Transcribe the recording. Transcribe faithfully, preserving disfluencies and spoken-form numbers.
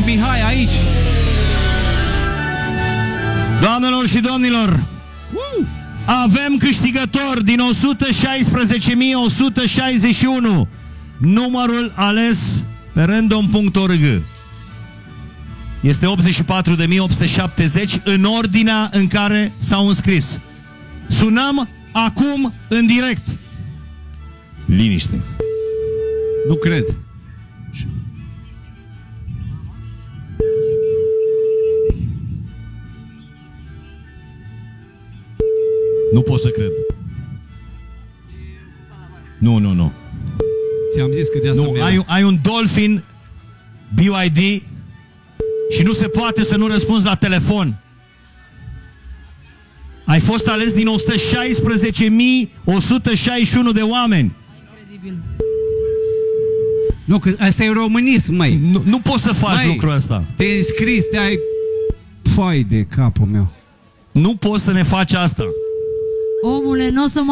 Mihai, aici. Doamnelor și domnilor, avem câștigător din o sută șaisprezece mii o sută șaizeci și unu. Numărul ales pe random punct org este optzeci și patru de mii opt sute șaptezeci în ordinea în care s-au înscris. Sunăm acum în direct. Liniște. Nu cred. Nu pot să cred. Nu, nu, nu. Ți-am zis că de asta nu, ai, ai un Dolphin B Y D și nu se poate să nu răspunzi la telefon. Ai fost ales din o sută șaisprezece mii o sută șaizeci și unu de oameni. Incredibil. Nu, că asta e românism, măi. Nu, nu poți să faci măi, lucrul ăsta. Te-ai înscris, te-ai... Fai de capul meu. Nu poți să ne faci asta. Omule, n-o să